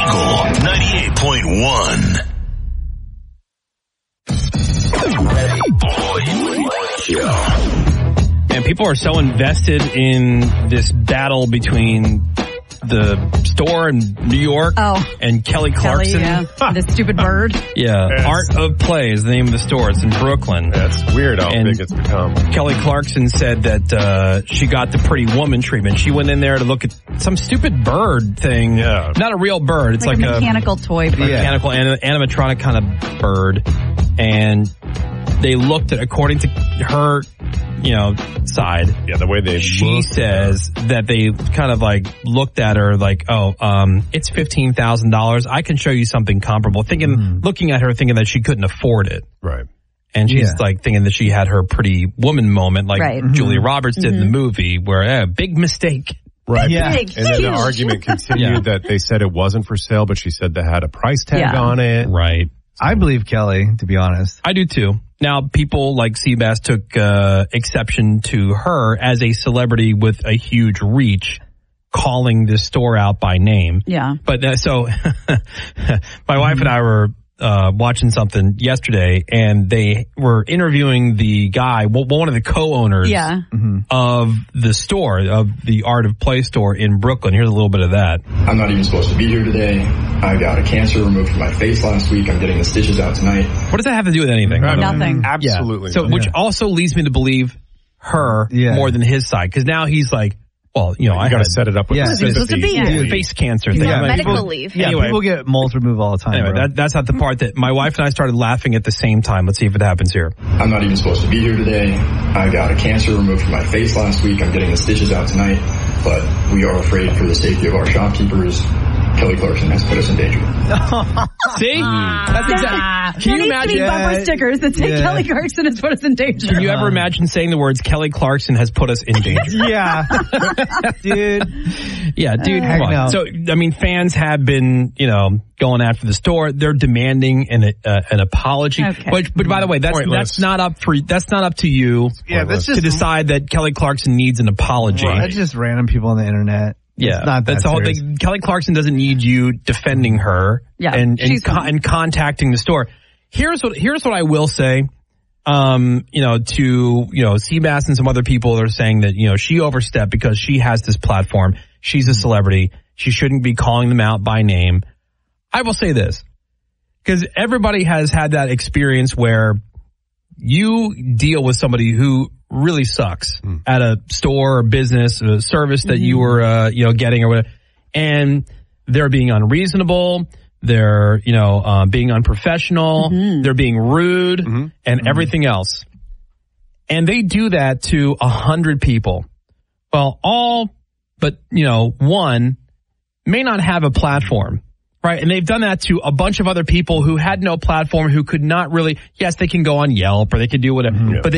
Local 98.1. And people are so invested in this battle between the store in New York and Kelly Clarkson. The stupid bird. Art of Play is the name of the store. It's in Brooklyn. That's weird how big it's become. Kelly Clarkson said that she got the Pretty Woman treatment. She went in there to look at some stupid bird thing. Yeah. Not a real bird. It's like a mechanical toy bird. Mechanical animatronic kind of bird. And they looked at, according to her, side. Yeah, the way she says that they kind of like looked at her like, it's $15,000. I can show you something comparable. Looking at her thinking that she couldn't afford it. Right. And she's like thinking that she had her Pretty Woman moment like Julia Roberts did in the movie where, big mistake. Right. Yeah. And then the argument continued that they said it wasn't for sale, but she said they had a price tag on it. Right. I believe Kelly, to be honest. I do too. Now, people like Seabass took exception to her as a celebrity with a huge reach, calling this store out by name. Yeah. But so my wife and I were watching something yesterday, and they were interviewing the guy, one of the co-owners of the store, of the Art of Play store in Brooklyn. Here's a little bit of that. I'm not even supposed to be here today. I got a cancer removed from my face last week. I'm getting the stitches out tonight. What does that have to do with anything? Nothing. Absolutely. So, which also leads me to believe her more than his side, because now he's like, well, I got to set it up with face cancer thing. Medical leave. Yeah, anyway, people get moles removed all the time. Anyway, that's not the part that my wife and I started laughing at the same time. Let's see if it happens here. I'm not even supposed to be here today. I got a cancer removed from my face last week. I'm getting the stitches out tonight, but we are afraid for the safety of our shopkeepers. Kelly Clarkson has put us in danger. See? That's exactly. Can you imagine bumper stickers that say Kelly Clarkson has put us in danger? Can you ever imagine saying the words "Kelly Clarkson has put us in danger"? Yeah, dude. Yeah, dude. Come on. No. So, I mean, fans have been, going after the store. They're demanding an apology. Okay. But by the way, that's not up to you. Yeah, that's just to decide that Kelly Clarkson needs an apology. Right. That's just random people on the internet. Yeah, that's the whole thing. Kelly Clarkson doesn't need you defending her and contacting the store. Here's what I will say. To Seabass and some other people that are saying that she overstepped because she has this platform. She's a celebrity. She shouldn't be calling them out by name. I will say this, because everybody has had that experience where you deal with somebody who really sucks at a store or business, a service that you were, getting or whatever. And they're being unreasonable. They're, being unprofessional. They're being rude and everything else. And they do that to 100 people. Well, all but, one may not have a platform. Right. And they've done that to a bunch of other people who had no platform, who could not really, yes, they can go on Yelp or they could do whatever, but